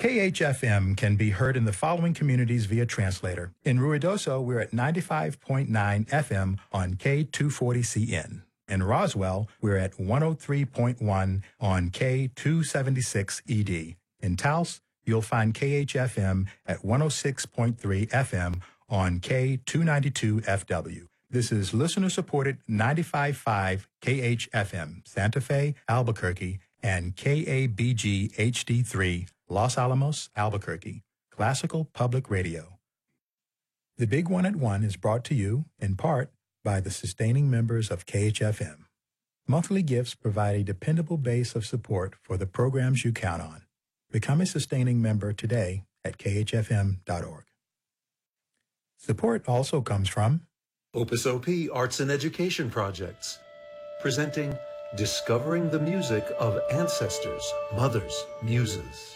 KHFM can be heard in the following communities via translator. In Ruidoso, we're at 95.9 FM on K240CN. In Roswell, we're at 103.1 on K276ED. In Taos, you'll find KHFM at 106.3 FM on K292FW. This is listener-supported 95.5 KHFM, Santa Fe, Albuquerque, and KABG HD3, Los Alamos, Albuquerque, Classical Public Radio. The Big One at One is brought to you, in part, by the sustaining members of KHFM. Monthly gifts provide a dependable base of support for the programs you count on. Become a sustaining member today at khfm.org. Support also comes from Opus OP Arts and Education Projects, presenting Discovering the Music of Ancestors, Mothers, Muses.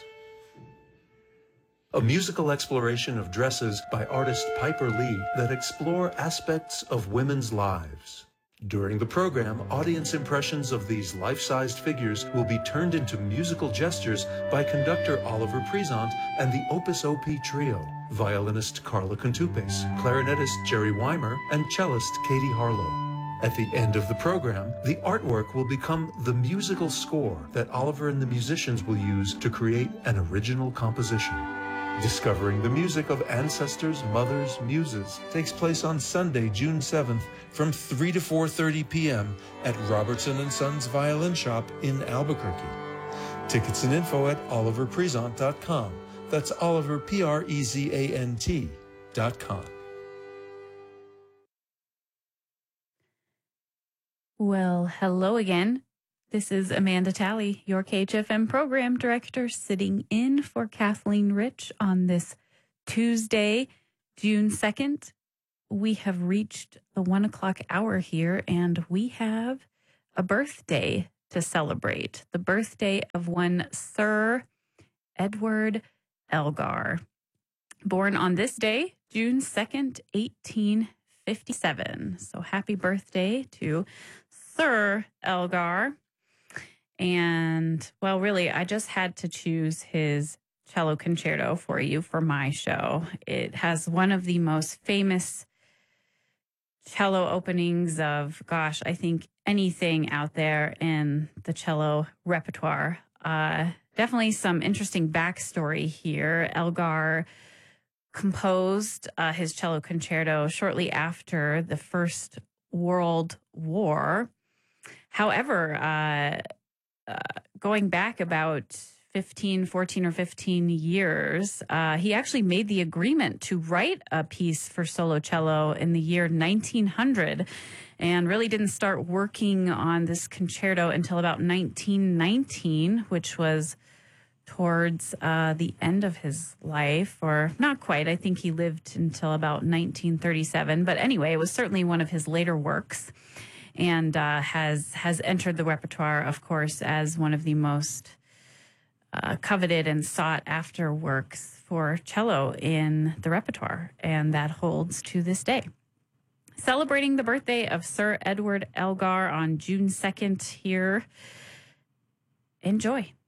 A musical exploration of dresses by artist Piper Lee that explore aspects of women's lives. During the program, audience impressions of these life-sized figures will be turned into musical gestures by conductor Oliver Presant and the Opus OP Trio, violinist Carla Contupes, clarinetist Jerry Weimer, and cellist Katie Harlow. At the end of the program, the artwork will become the musical score that Oliver and the musicians will use to create an original composition. Discovering the Music of Ancestors, Mothers, Muses takes place on Sunday, June 7th from 3 to 4:30 p.m. at Robertson & Sons Violin Shop in Albuquerque. Tickets and info at oliverpresant.com. That's Oliver, Prezant.com. Well, hello again. This is Amanda Talley, your KHFM program director, sitting in for Kathleen Rich on this Tuesday, June 2nd. We have reached the 1 o'clock hour here, and we have a birthday to celebrate. The birthday of one Sir Edward Elgar, born on this day, June 2nd, 1857. So happy birthday to Sir Elgar. And, well, really, I just had to choose his cello concerto for you for my show. It has one of the most famous cello openings of, gosh, I think anything out there in the cello repertoire. Definitely some interesting backstory here. Elgar composed his cello concerto shortly after the First World War. However, going back about 14 or 15 years, he actually made the agreement to write a piece for solo cello in the year 1900 and really didn't start working on this concerto until about 1919, which was towards the end of his life, or not quite. I think he lived until about 1937. But anyway, it was certainly one of his later works, and has entered the repertoire, of course, as one of the most coveted and sought after works for cello in the repertoire, and that holds to this day. Celebrating the birthday of Sir Edward Elgar on June 2nd here. Enjoy.